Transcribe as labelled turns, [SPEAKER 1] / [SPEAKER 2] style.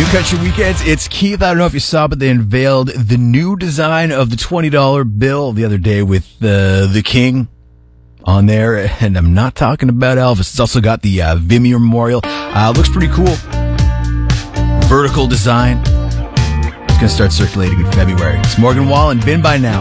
[SPEAKER 1] New Country Weekends, it's Keith. I don't know if you saw, but they unveiled the new design of the $20 bill the other day with the King on there. And I'm not talking about Elvis. It's also got the Vimy Memorial. Looks pretty cool. Vertical design. It's going to start circulating in February. It's Morgan Wallen, Been By Now.